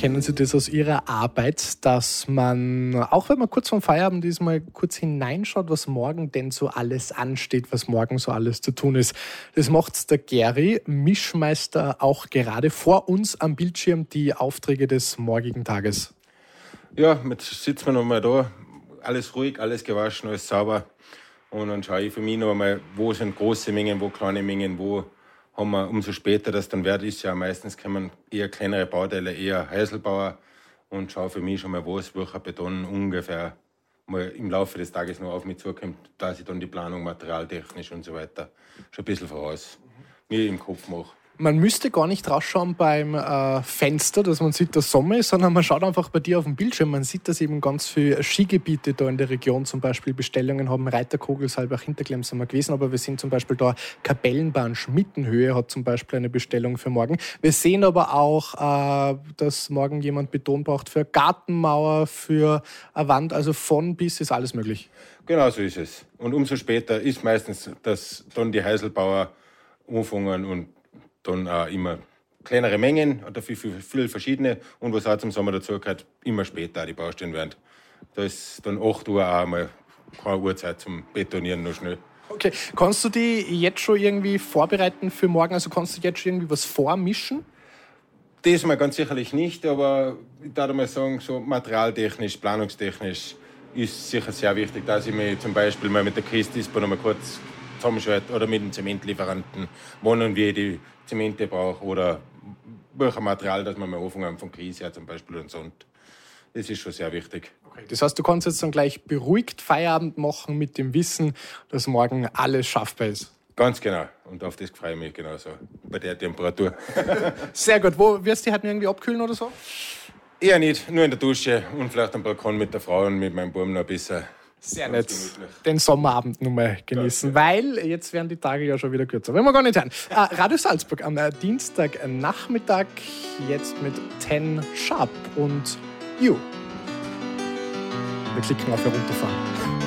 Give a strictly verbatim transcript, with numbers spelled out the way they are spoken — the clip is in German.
kennen Sie das aus Ihrer Arbeit, dass man, auch wenn man kurz vorm Feierabend ist, mal kurz hineinschaut, was morgen denn so alles ansteht, was morgen so alles zu tun ist. Das macht der Gary, Mischmeister, auch gerade vor uns am Bildschirm die Aufträge des morgigen Tages. Ja, jetzt sitzen wir noch mal da, alles ruhig, alles gewaschen, alles sauber. Und dann schaue ich für mich noch einmal, wo sind große Mengen, wo kleine Mengen, wo haben wir, umso später das dann wird, ist ja meistens kommen eher kleinere Bauteile, eher Häuselbauer, und schaue für mich schon mal, was, welcher Beton ungefähr mal im Laufe des Tages noch auf mich zukommt, dass ich dann die Planung materialtechnisch und so weiter schon ein bisschen voraus mir im Kopf mache. Man müsste gar nicht rausschauen beim äh, Fenster, dass man sieht, dass Sommer ist, sondern man schaut einfach bei dir auf dem Bildschirm. Man sieht, dass eben ganz viele Skigebiete da in der Region zum Beispiel Bestellungen haben. Reiterkogel, Saalbach, Hinterklemm sind wir gewesen, aber wir sehen zum Beispiel da Kapellenbahn Schmittenhöhe hat zum Beispiel eine Bestellung für morgen. Wir sehen aber auch, äh, dass morgen jemand Beton braucht für eine Gartenmauer, für eine Wand, also von bis ist alles möglich. Genau so ist es. Und umso später ist meistens, dass dann die Häuselbauer anfangen und dann auch immer kleinere Mengen, dafür viel, viel verschiedene. Und was auch zum Sommer dazu gehört, immer später auch die Baustellen werden. Da ist dann acht Uhr auch mal keine Uhrzeit zum Betonieren noch schnell. Okay, kannst du die jetzt schon irgendwie vorbereiten für morgen? Also kannst du jetzt schon irgendwie was vormischen? Das mal ganz sicherlich nicht, aber ich würde mal sagen, so materialtechnisch, planungstechnisch ist sicher sehr wichtig, dass ich mich zum Beispiel mal mit der Kiste noch mal kurz zusammenschalte oder mit dem Zementlieferanten, wann und wie ich die Zemente brauche oder welches Material, dass man mal anfangen von Krise her zum Beispiel und so. Das ist schon sehr wichtig. Okay, das heißt, du kannst jetzt dann gleich beruhigt Feierabend machen mit dem Wissen, dass morgen alles schaffbar ist. Ganz genau. Und auf das freue ich mich genauso, bei der Temperatur. Sehr gut. Wo wirst du heute irgendwie abkühlen oder so? Eher nicht, nur in der Dusche und vielleicht am Balkon mit der Frau und mit meinem Buben noch ein bisschen. Sehr nett. Den Sommerabend nur mal genießen, weil jetzt werden die Tage ja schon wieder kürzer. Wollen wir gar nicht hören. Äh, Radio Salzburg am äh, Dienstagnachmittag, jetzt mit Ten Sharp und You. Wir klicken auf Herunterfahren.